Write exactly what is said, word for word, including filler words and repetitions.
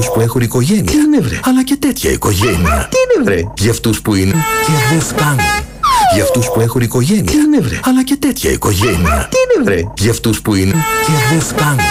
αυτούς που έχουν οικογένεια. Τι είναι βρε? Αλλά και τέτοια οικογένεια. Τι είναι βρε? Για αυτούς που είναι και δεν φτάνουν. Για αυτούς που έχουν οικογένεια. Τι είναι βρε? Αλλά και τέτοια οικογένεια. Τι είναι βρε? Για αυτούς που είναι και δεν φτάνουν.